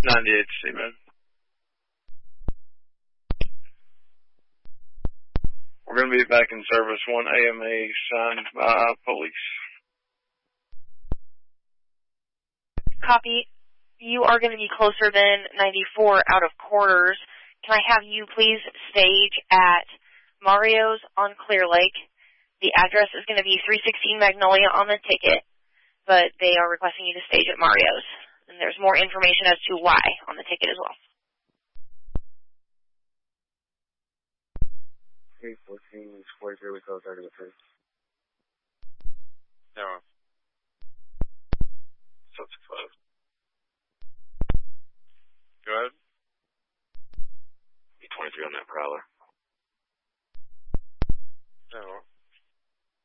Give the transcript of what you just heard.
98C, man. We're going to be back in service. 1 AMA signed by police. Copy. You are going to be closer than 94 out of quarters. Can I have you please stage at Mario's on Clear Lake? The address is going to be 316 Magnolia on the ticket, but they are requesting you to stage at Mario's. And there's more information as to why on the ticket as well. 314 Square 0 with 30 with 3. No. Subject 5. Go ahead. E23 on that Prowler.